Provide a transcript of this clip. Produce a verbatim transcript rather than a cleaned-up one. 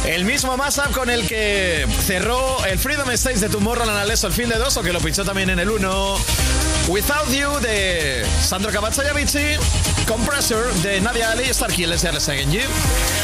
El mismo mashup con el que cerró el Freedom Stage de Tomorrowland Alesso el fin de dos, o que lo pinchó también en el uno. Without You de Sandro Cavazza y Avicii. Compressor de Nadia Ali y Starkiller de Alex Again.